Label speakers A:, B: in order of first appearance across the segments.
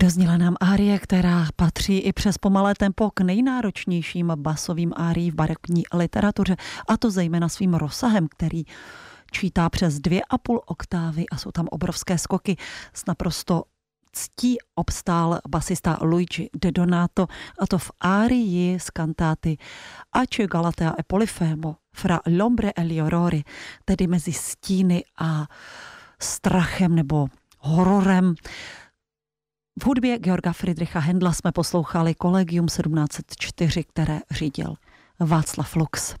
A: Dozněla nám árie, která patří i přes pomalé tempo k nejnáročnějším basovým árií v barokní literatuře, a to zejména svým rozsahem, který čítá přes 2,5 oktávy a jsou tam obrovské skoky. S naprosto ctí obstál basista Luigi De Donato, a to v árii z kantáty Ace Galatea e Polifemo fra l'ombre e gli orrori, tedy mezi stíny a strachem nebo hororem. V hudbě Georga Friedricha Händla jsme poslouchali Collegium 1704, které řídil Václav Lux.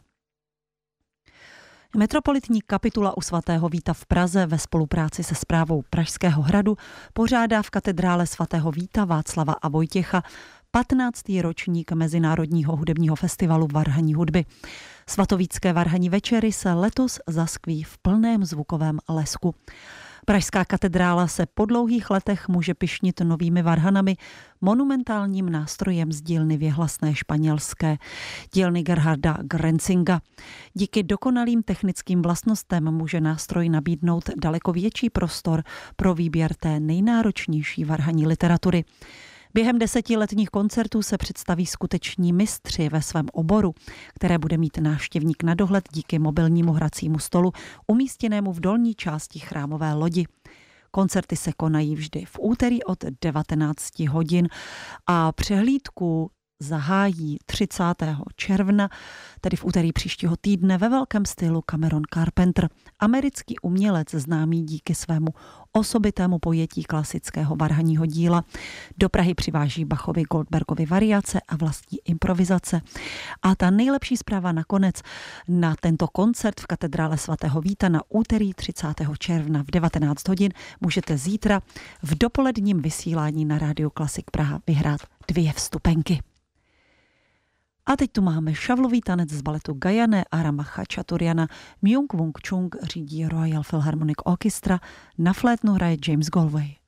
A: Metropolitní kapitula u svatého Víta v Praze ve spolupráci se správou Pražského hradu pořádá v katedrále svatého Víta, Václava a Vojtěcha 15. ročník Mezinárodního hudebního festivalu varhaní hudby. Svatovícké varhaní večery se letos zaskví v plném zvukovém lesku. Pražská katedrála se po dlouhých letech může pyšnit novými varhanami, monumentálním nástrojem z dílny věhlasné španělské dílny Gerharda Grenzinga. Díky dokonalým technickým vlastnostem může nástroj nabídnout daleko větší prostor pro výběr té nejnáročnější varhaní literatury. Během 10 letních koncertů se představí skuteční mistři ve svém oboru, které bude mít návštěvník na dohled díky mobilnímu hracímu stolu umístěnému v dolní části chrámové lodi. Koncerty se konají vždy v úterý od 19 hodin a přehlídku zahájí 30. června, tedy v úterý příštího týdne, ve velkém stylu Cameron Carpenter, americký umělec známý díky svému osobitému pojetí klasického varhaního díla. Do Prahy přiváží Bachovy Goldbergovy variace a vlastní improvizace. A ta nejlepší zpráva nakonec: na tento koncert v katedrále svatého Víta na úterý 30. června v 19 hodin můžete zítra v dopoledním vysílání na Rádiu Klasik Praha vyhrát 2 vstupenky. A teď tu máme šavlový tanec z baletu Gayane a Ramacha Chaturjana. Myung Wung Chung řídí Royal Philharmonic Orchestra, na flétnu hraje James Galway.